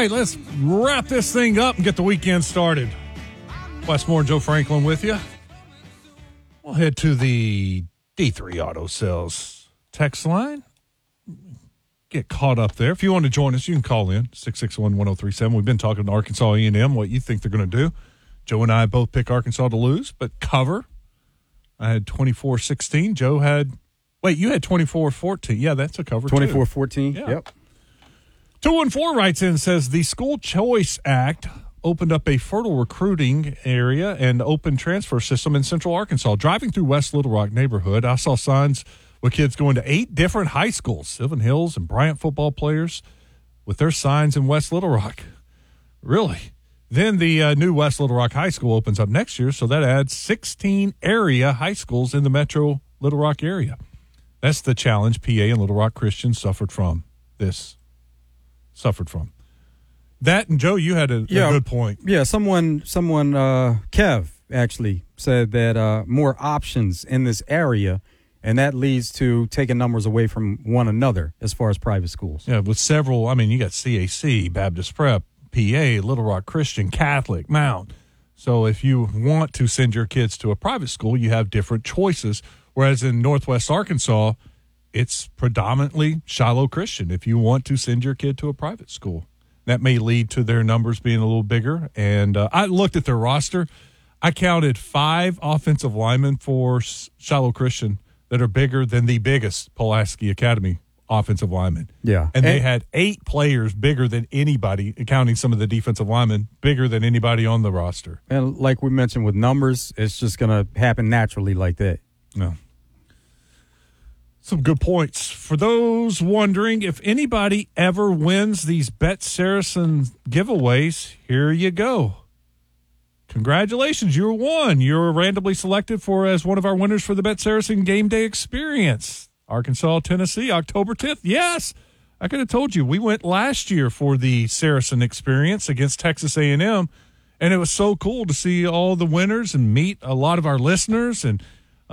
right, let's wrap this thing up and get the weekend started. Westmore and Joe Franklin with you. We'll head to the D3 Auto Sales text line. Get caught up there. If you want to join us, you can call in 661-1037. We've been talking to Arkansas A&M, what you think they're going to do. Joe and I both pick Arkansas to lose, but cover. I had 24-16. Joe had, you had 24-14. Yeah, that's a cover 24-14, yeah. Yep. 214 writes in and says, the School Choice Act opened up a fertile recruiting area and open transfer system in Central Arkansas. Driving through West Little Rock neighborhood, I saw signs with kids going to 8 different high schools, Sylvan Hills and Bryant football players with their signs in West Little Rock. Really? Then the new West Little Rock High School opens up next year, so that adds 16 area high schools in the metro Little Rock area. That's the challenge PA and Little Rock Christians suffered from. That, and Joe, you had a good point. Yeah, someone, Kev, actually said that more options in this area, and that leads to taking numbers away from one another as far as private schools. Yeah, with several, you got CAC, Baptist Prep, PA, Little Rock Christian, Catholic, Mount. So if you want to send your kids to a private school, you have different choices, whereas in Northwest Arkansas, it's predominantly Shiloh Christian if you want to send your kid to a private school. That may lead to their numbers being a little bigger. And I looked at their roster. I counted 5 offensive linemen for Shiloh Christian that are bigger than the biggest Pulaski Academy offensive lineman. Yeah. And they had 8 players bigger than anybody, counting some of the defensive linemen, bigger than anybody on the roster. And like we mentioned with numbers, it's just going to happen naturally like that. No. Some good points. For those wondering, if anybody ever wins these Bet Saracen giveaways, here you go. Congratulations, you won. You're randomly selected as one of our winners for the Bet Saracen Game Day Experience. Arkansas, Tennessee, October 10th. Yes, I could have told you. We went last year for the Saracen Experience against Texas A&M, and it was so cool to see all the winners and meet a lot of our listeners, and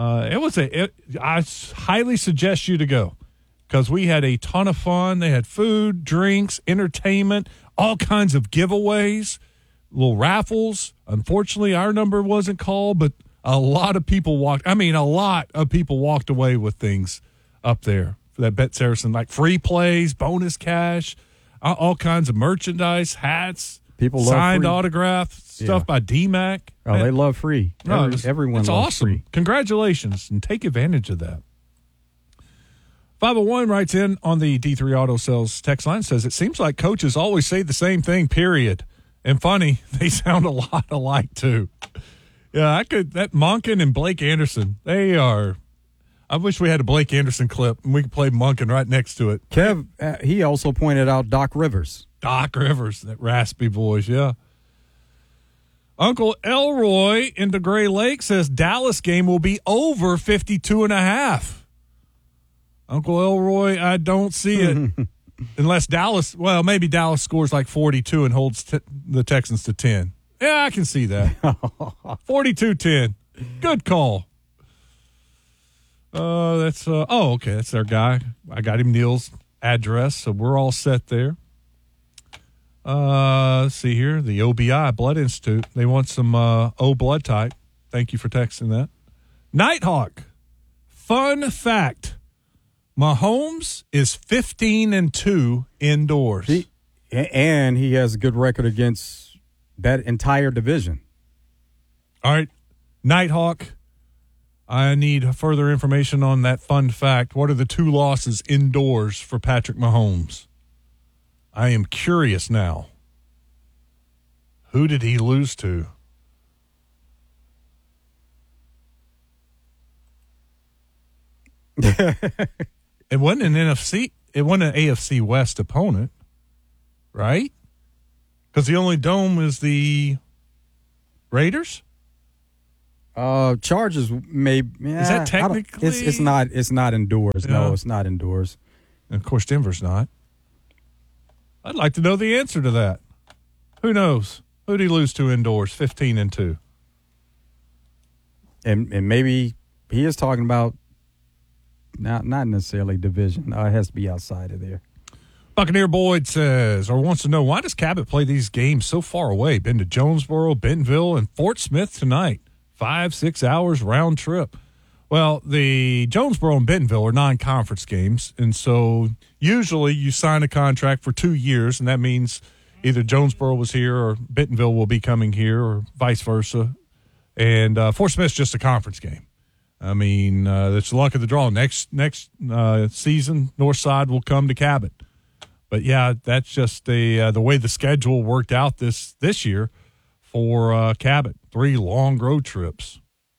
I highly suggest you to go because we had a ton of fun. They had food, drinks, entertainment, all kinds of giveaways, little raffles. Unfortunately, our number wasn't called, but a lot of people walked away with things up there for that Bet Saracen, like free plays, bonus cash, all kinds of merchandise, hats. People love signed free autograph stuff by DMAC. Oh, they love free. Everyone it's loves awesome. free. Congratulations, and take advantage of that. 501 writes in on the D3 Auto Sales text line, says, it seems like coaches always say the same thing, period. And funny, they sound a lot alike, too. Yeah, that Monken and Blake Anderson, they are. I wish we had a Blake Anderson clip, and we could play Monken right next to it. Kev, he also pointed out Doc Rivers. That raspy voice, yeah. Uncle Elroy in the Gray Lake says Dallas game will be over 52.5. Uncle Elroy, I don't see it. Unless maybe Dallas scores like 42 and holds the Texans to 10. Yeah, I can see that. 42-10. Good call. Okay. That's our guy. I got him Neil's address, so we're all set there. Let's see here. The OBI Blood Institute. They want some O blood type. Thank you for texting that. Nighthawk. Fun fact. Mahomes is 15-2 indoors. He has a good record against that entire division. All right. Nighthawk. I need further information on that fun fact. What are the 2 losses indoors for Patrick Mahomes? I am curious now. Who did he lose to? It wasn't an NFC. It wasn't an AFC West opponent, right? Because the only dome is the Raiders. Chargers may. Yeah, is that technically? It's not. It's not indoors. Yeah. No, it's not indoors. And of course, Denver's not. I'd like to know the answer to that. Who knows? Who did he lose to indoors? 15-2. And maybe he is talking about not necessarily division. It has to be outside of there. Buccaneer Boyd says, or wants to know, why does Cabot play these games so far away? Been to Jonesboro, Bentonville, and Fort Smith tonight. 5-6 hours round trip. Well, the Jonesboro and Bentonville are non-conference games, and so usually you sign a contract for 2 years, and that means either Jonesboro was here or Bentonville will be coming here or vice versa. And Fort Smith's just a conference game. I mean, it's the luck of the draw. Next season, Northside will come to Cabot. But, yeah, that's just the way the schedule worked out this year for Cabot. 3 long road trips.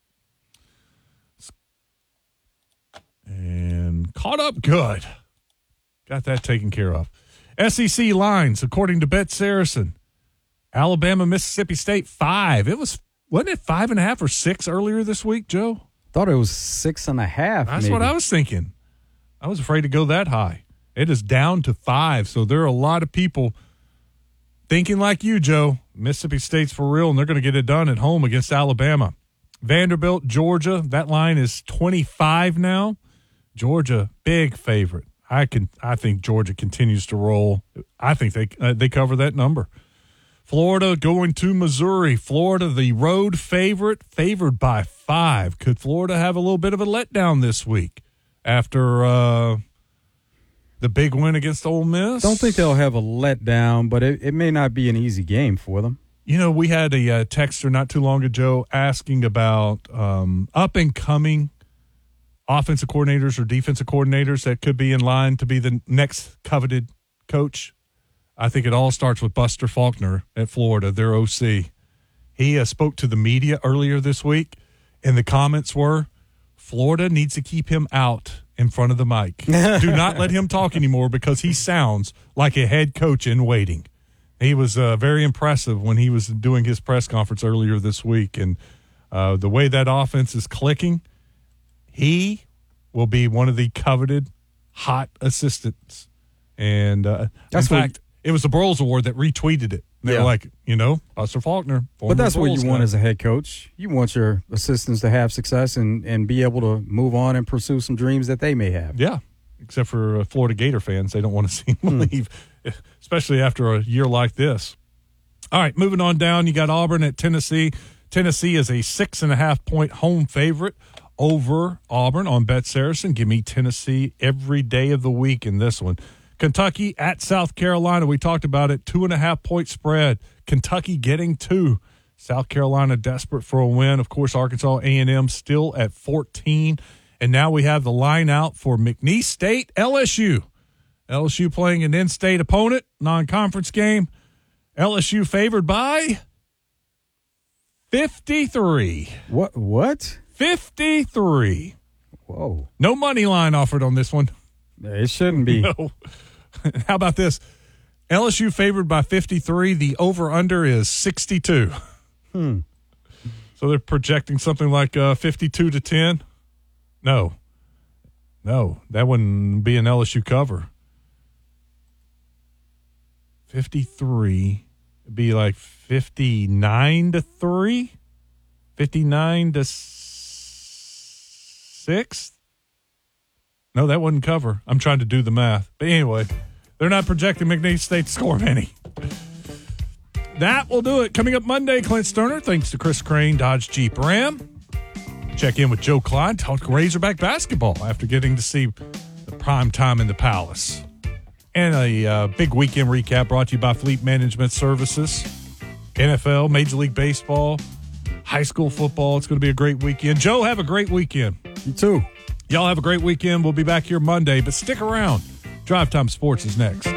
And caught up good. Got that taken care of. SEC lines, according to Bet Saracen. Alabama, Mississippi State, 5. Wasn't it 5.5 or 6 earlier this week, Joe? Thought it was 6.5. That's what I was thinking. I was afraid to go that high. It is down to 5. So there are a lot of people thinking like you, Joe. Mississippi State's for real, and they're going to get it done at home against Alabama. Vanderbilt, Georgia, that line is 25 now. Georgia, big favorite. I think Georgia continues to roll. I think they cover that number. Florida going to Missouri. Florida, the road favorite, favored by 5. Could Florida have a little bit of a letdown this week after the big win against Ole Miss? Don't think they'll have a letdown, but it may not be an easy game for them. You know, we had a texter not too long ago asking about up-and-coming offensive coordinators or defensive coordinators that could be in line to be the next coveted coach. I think it all starts with Buster Faulkner at Florida, their OC. He spoke to the media earlier this week, and the comments were, Florida needs to keep him out in front of the mic. Do not let him talk anymore because he sounds like a head coach in waiting. He was very impressive when he was doing his press conference earlier this week, and the way that offense is clicking, he will be one of the coveted hot assistants. And in fact, it was the Broyles Award that retweeted it. They were like, Buster Faulkner. But that's what you want as a head coach. You want your assistants to have success and be able to move on and pursue some dreams that they may have. Yeah, except for Florida Gator fans. They don't want to see him leave, especially after a year like this. All right, moving on down, you got Auburn at Tennessee. Tennessee is a 6.5-point home favorite over Auburn on Bet Saracen. Give me Tennessee every day of the week in this one. Kentucky at South Carolina. We talked about it. 2.5-point spread. Kentucky getting 2. South Carolina desperate for a win. Of course, Arkansas A&M still at 14. And now we have the line out for McNeese State, LSU. LSU playing an in-state opponent, non-conference game. LSU favored by 53. What? 53. Whoa. No money line offered on this one. It shouldn't be. No. How about this? LSU favored by 53. The over-under is 62. So they're projecting something like 52-10. No, that wouldn't be an LSU cover. 53 would be like 59-3, 59-6. No, that wouldn't cover. I'm trying to do the math. But anyway, they're not projecting McNeese State to score many. That will do it. Coming up Monday, Clint Sterner, thanks to Chris Crane, Dodge Jeep Ram. Check in with Joe Klein, talk Razorback basketball after getting to see the prime time in the Palace. And a big weekend recap brought to you by Fleet Management Services. NFL, Major League Baseball, high school football. It's going to be a great weekend. Joe, have a great weekend. You too. Y'all have a great weekend. We'll be back here Monday, but stick around. Drive Time Sports is next.